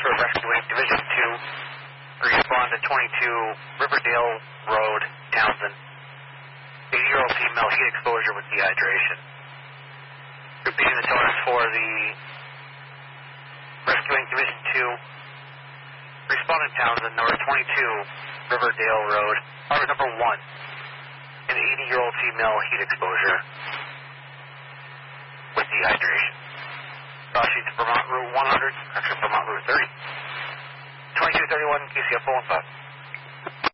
for Rescue Wing Division 2. Respond to 22 Riverdale Road, Townsend. 80-year-old female, heat exposure with dehydration. Repeating the totals for the Rescue Wing Division 2. Respond to Townsend, number 22 Riverdale Road. Arbor number 1. An 80-year-old female, heat exposure with dehydration. Crossing to Vermont Route 100, actually Vermont Route 30. 2231 KCF 1-5.